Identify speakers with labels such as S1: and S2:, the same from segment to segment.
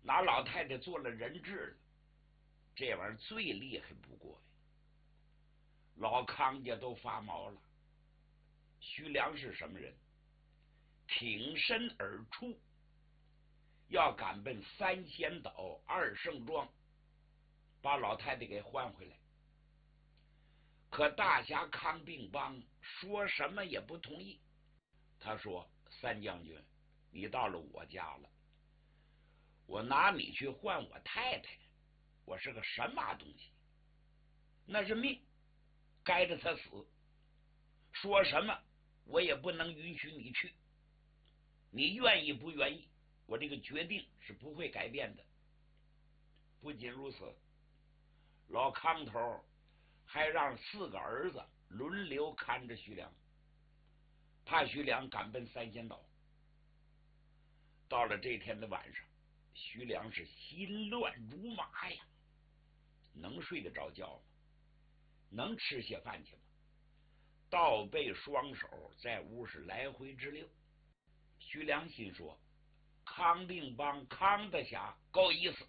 S1: 拿老太太做了人质了。这玩意儿最厉害不过呀，老康家都发毛了。徐良是什么人？挺身而出，要赶奔三仙岛二圣庄，把老太太给换回来。可大侠康定邦说什么也不同意。他说：“三将军，你到了我家了，我拿你去换我太太，我是个神马东西？那是命，该着他死。说什么我也不能允许你去。你愿意不愿意？我这个决定是不会改变的。”不仅如此，老康头还让4个儿子轮流看着徐良，怕徐良赶奔三仙岛。到了这天的晚上，徐良是心乱如麻呀，能睡得着觉吗？能吃些饭去吗？倒背双手在屋是来回直溜。徐良心说：康定邦康大侠够意思，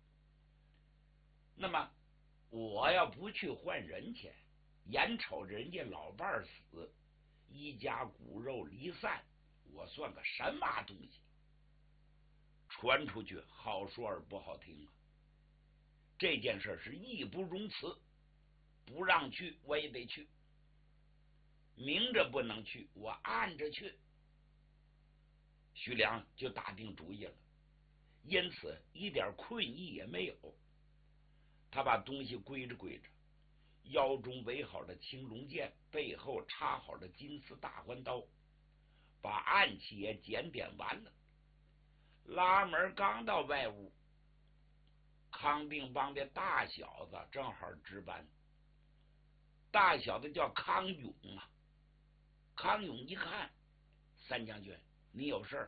S1: 那么我要不去换人钱，眼瞅着人家老伴儿死，一家骨肉离散，我算个神马东西？传出去好说而不好听啊！这件事是义不容辞，不让去我也得去，明着不能去，我暗着去。徐良就打定主意了，因此一点困意也没有。他把东西归着归着，腰中围好了青龙剑，背后插好了金丝大环刀，把暗器也检点完了。拉门刚到外屋，康定邦的大小子正好值班。大小子叫康勇啊。康勇一看，三将军，你有事儿？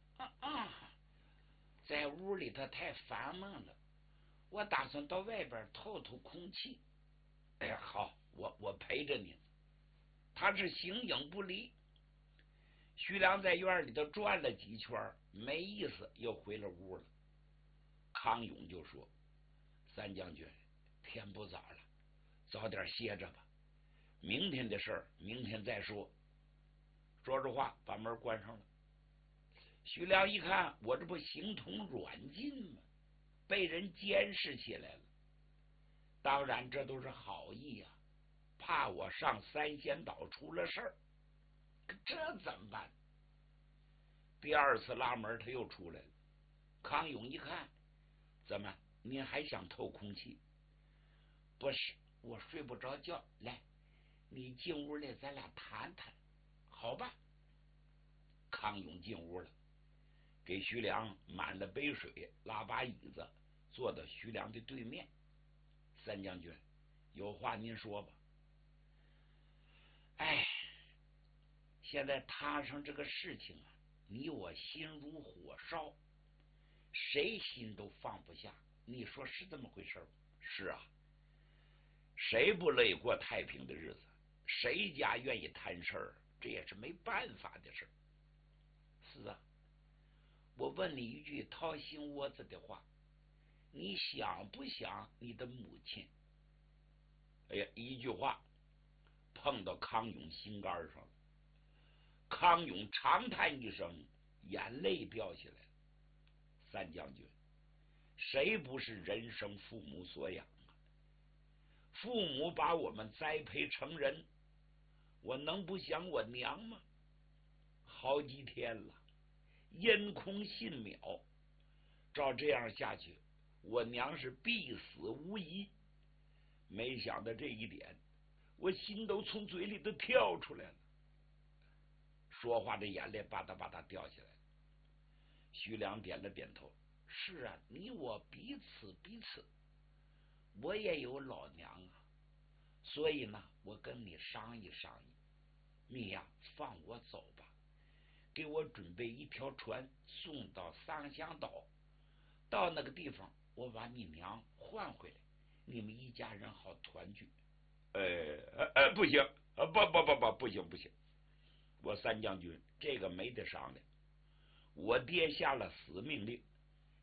S1: 在屋里头太烦闷了，我打算到外边透透空气。哎呀，好，我陪着你。他是形影不离。徐良在院里头转了几圈，没意思，又回了屋了。康勇就说：三将军，天不早了，早点歇着吧，明天的事儿明天再说。说着话把门关上了。徐良一看，我这不形同软禁吗？被人监视起来了。当然这都是好意啊，怕我上三仙岛出了事儿。这怎么办？第二次拉门他又出来了。康勇一看，怎么您还想透空气？不是，我睡不着觉。来，你进屋来，咱俩谈谈，好吧？康勇进屋了，给徐良满了杯水，拉把椅子，坐到徐良的对面。三将军，有话您说吧。哎，现在摊上这个事情啊，你我心如火烧，谁心都放不下。你说是这么回事吗？是啊，谁不乐意过太平的日子？谁家愿意摊事儿？这也是没办法的事。是啊，我问你一句掏心窝子的话，你想不想你的母亲？哎呀，一句话碰到康勇心肝上了。康勇长叹一声，眼泪掉下来了。三将军，谁不是人生父母所养啊？父母把我们栽培成人，我能不想我娘吗？好几天了，因空信渺，照这样下去，我娘是必死无疑。没想到这一点，我心都从嘴里头跳出来了。说话的眼泪吧嗒吧嗒掉下来。徐良点了点头，是啊，你我彼此彼此，我也有老娘啊，所以呢，我跟你商议商议，你呀，放我走吧，给我准备一条船送到三香岛，到那个地方我把你娘换回来，你们一家人好团聚。不行，不行不行，我三将军这个没得商量。我爹下了死命令，